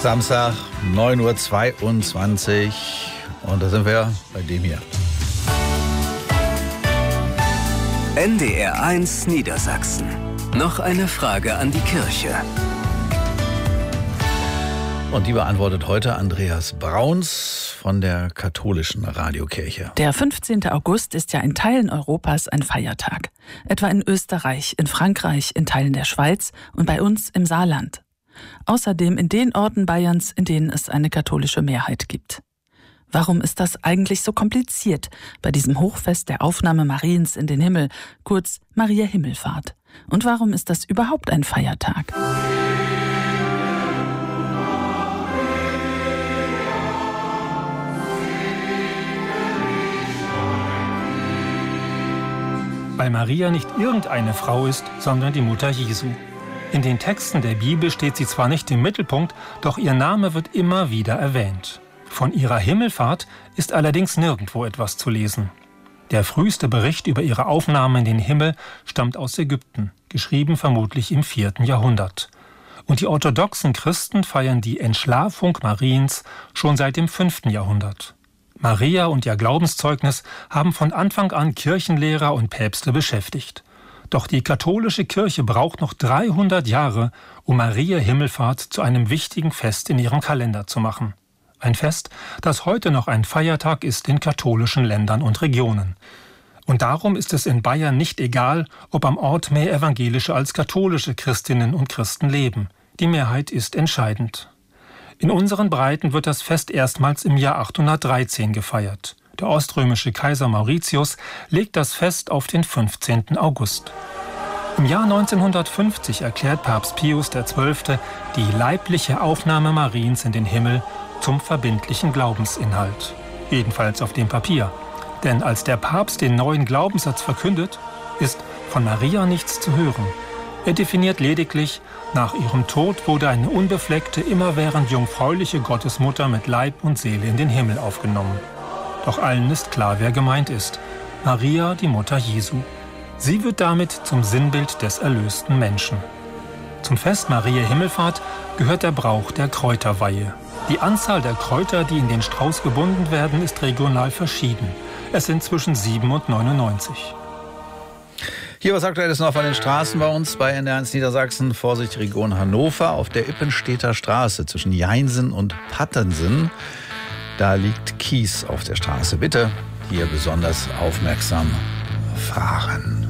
Samstag, 9:22 Uhr. Und da sind wir bei dem hier. NDR 1 Niedersachsen. Noch eine Frage an die Kirche. Und die beantwortet heute Andreas Brauns von der katholischen Radiokirche. Der 15. August ist ja in Teilen Europas ein Feiertag. Etwa in Österreich, in Frankreich, in Teilen der Schweiz und bei uns im Saarland. Außerdem in den Orten Bayerns, in denen es eine katholische Mehrheit gibt. Warum ist das eigentlich so kompliziert bei diesem Hochfest der Aufnahme Mariens in den Himmel, kurz Maria Himmelfahrt? Und warum ist das überhaupt ein Feiertag? Weil Maria nicht irgendeine Frau ist, sondern die Mutter Jesu. In den Texten der Bibel steht sie zwar nicht im Mittelpunkt, doch ihr Name wird immer wieder erwähnt. Von ihrer Himmelfahrt ist allerdings nirgendwo etwas zu lesen. Der früheste Bericht über ihre Aufnahme in den Himmel stammt aus Ägypten, geschrieben vermutlich im 4. Jahrhundert. Und die orthodoxen Christen feiern die Entschlafung Mariens schon seit dem 5. Jahrhundert. Maria und ihr Glaubenszeugnis haben von Anfang an Kirchenlehrer und Päpste beschäftigt. Doch die katholische Kirche braucht noch 300 Jahre, um Maria Himmelfahrt zu einem wichtigen Fest in ihrem Kalender zu machen. Ein Fest, das heute noch ein Feiertag ist in katholischen Ländern und Regionen. Und darum ist es in Bayern nicht egal, ob am Ort mehr evangelische als katholische Christinnen und Christen leben. Die Mehrheit ist entscheidend. In unseren Breiten wird das Fest erstmals im Jahr 813 gefeiert. Der oströmische Kaiser Mauritius legt das Fest auf den 15. August. Im Jahr 1950 erklärt Papst Pius XII. Die leibliche Aufnahme Mariens in den Himmel zum verbindlichen Glaubensinhalt. Jedenfalls auf dem Papier. Denn als der Papst den neuen Glaubenssatz verkündet, ist von Maria nichts zu hören. Er definiert lediglich, nach ihrem Tod wurde eine unbefleckte, immerwährend jungfräuliche Gottesmutter mit Leib und Seele in den Himmel aufgenommen. Doch allen ist klar, wer gemeint ist. Maria, die Mutter Jesu. Sie wird damit zum Sinnbild des erlösten Menschen. Zum Fest Maria Himmelfahrt gehört der Brauch der Kräuterweihe. Die Anzahl der Kräuter, die in den Strauß gebunden werden, ist regional verschieden. Es sind zwischen 7 und 99. Hier was Aktuelles noch von den Straßen bei uns bei NDR 1 Niedersachsen. Vorsicht, Region Hannover auf der Ippenstedter Straße zwischen Jeinsen und Pattensen. Da liegt Kies auf der Straße. Bitte hier besonders aufmerksam fahren.